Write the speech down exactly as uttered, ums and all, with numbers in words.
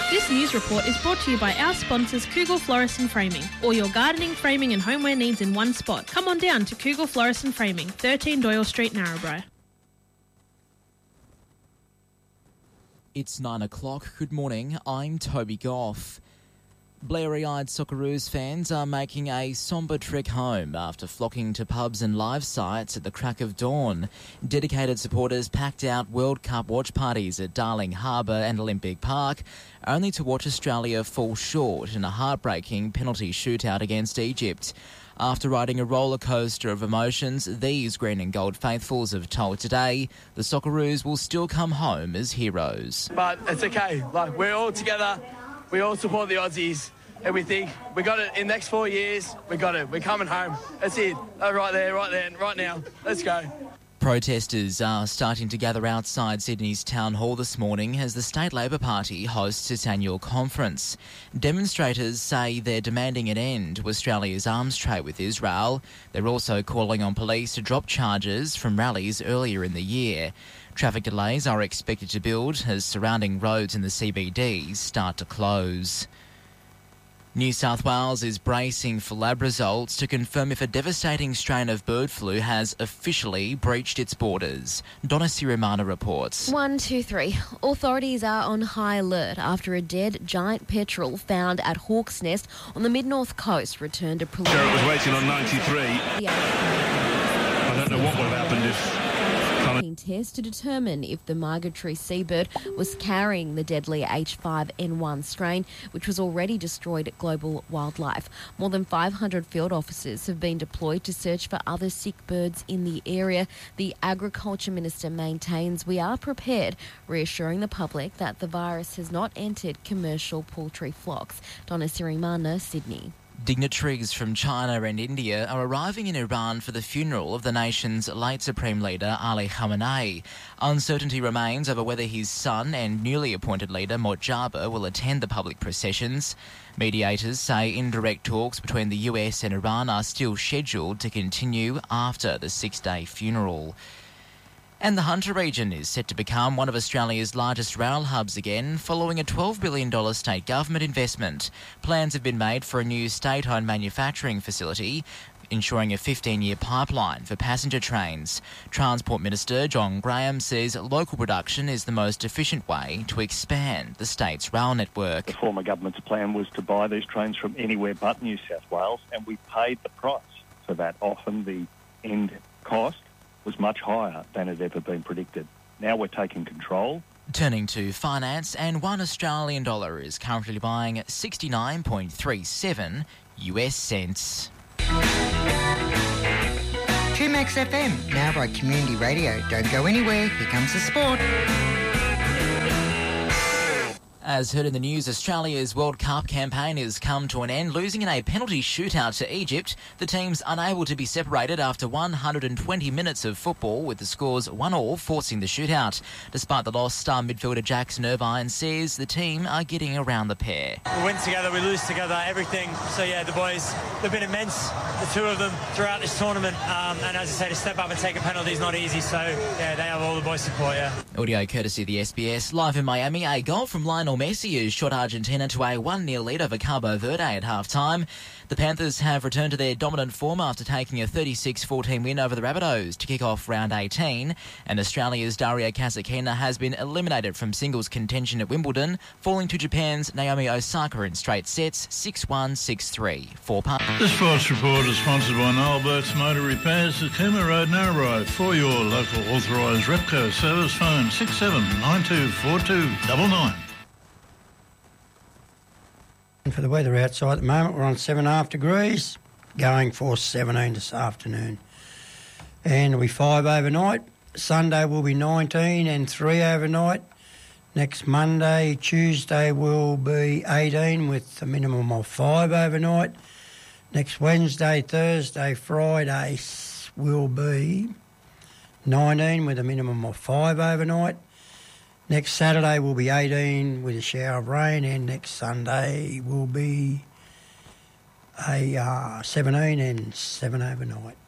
This news report is brought to you by our sponsors Kugel Florist and Framing. All your gardening, framing and homeware needs in one spot. Come on down to Kugel Florist and Framing, thirteen Doyle Street, Narrabri. It's nine o'clock. Good morning. I'm Toby Goff. Blairy-eyed Socceroos fans are making a sombre trek home after flocking to pubs and live sites at the crack of dawn. Dedicated supporters packed out World Cup watch parties at Darling Harbour and Olympic Park, only to watch Australia fall short in a heartbreaking penalty shootout against Egypt. After riding a roller coaster of emotions, these green and gold faithfuls have told Today the Socceroos will still come home as heroes. But it's okay. Like, we're all together. We all support the Aussies, and we think we got it in the next four years. We got it. We're coming home. That's it. Oh, right there, right there, right now. Let's go. Protesters are starting to gather outside Sydney's Town Hall this morning as the State Labor Party hosts its annual conference. Demonstrators say they're demanding an end to Australia's arms trade with Israel. They're also calling on police to drop charges from rallies earlier in the year. Traffic delays are expected to build as surrounding roads in the C B D start to close. New South Wales is bracing for lab results to confirm if a devastating strain of bird flu has officially breached its borders. Donna Sirimana reports. One, two, three. Authorities are on high alert after a dead giant petrel found at Hawk's Nest on the mid-north coast returned to preliminary. Jarrett was waiting on ninety-three. I don't know what would have happened if... test to determine if the migratory seabird was carrying the deadly H five N one strain, which was already destroyed global wildlife. More than five hundred field officers have been deployed to search for other sick birds in the area. The Agriculture Minister maintains we are prepared, reassuring the public that the virus has not entered commercial poultry flocks. Donna Sirimana, Sydney. Dignitaries from China and India are arriving in Iran for the funeral of the nation's late Supreme Leader Ali Khamenei. Uncertainty remains over whether his son and newly appointed leader Mojtaba will attend the public processions. Mediators say indirect talks between the U S and Iran are still scheduled to continue after the six-day funeral. And the Hunter region is set to become one of Australia's largest rail hubs again, following a twelve billion dollars state government investment. Plans have been made for a new state-owned manufacturing facility, ensuring a fifteen-year pipeline for passenger trains. Transport Minister John Graham says local production is the most efficient way to expand the state's rail network. The former government's plan was to buy these trains from anywhere but New South Wales, and we paid the price for that. Often the end cost was much higher than had ever been predicted. Now we're taking control. Turning to finance, and one Australian dollar is currently buying sixty-nine point three seven U S cents. two Max F M, now by Community Radio. Don't go anywhere, here comes the sport. As heard in the news, Australia's World Cup campaign has come to an end, losing in a penalty shootout to Egypt. The team's unable to be separated after one hundred twenty minutes of football, with the scores one all forcing the shootout. Despite the loss, star midfielder Jackson Irvine says the team are getting around the pair. We win together, we lose together, everything. So yeah, the boys, they've been immense, the two of them, throughout this tournament. Um, and as I say, to step up and take a penalty is not easy. So yeah, they have all the boys' support, yeah. Audio courtesy of the S B S. Live in Miami, a goal from Lionel Messi has shot Argentina to a one nil lead over Cabo Verde at half-time. The Panthers have returned to their dominant form after taking a thirty-six fourteen win over the Rabbitohs to kick off round eighteen. And Australia's Daria Kasatkina has been eliminated from singles contention at Wimbledon, falling to Japan's Naomi Osaka in straight sets, six one, six three. Four parts. This sports report is sponsored by Noel Burke's Motor Repairs at Cooma Road, Narrabri. For your local authorised Repco service, phone six seven nine two four two nine nine. For the weather outside at the moment, we're on seven and a half degrees, going for seventeen this afternoon. And it'll be five overnight. Sunday will be nineteen and three overnight. Next Monday, Tuesday will be eighteen with a minimum of five overnight. Next Wednesday, Thursday, Friday will be nineteen with a minimum of five overnight. Next Saturday will be eighteen with a shower of rain, and next Sunday will be a uh, seventeen and seven overnight.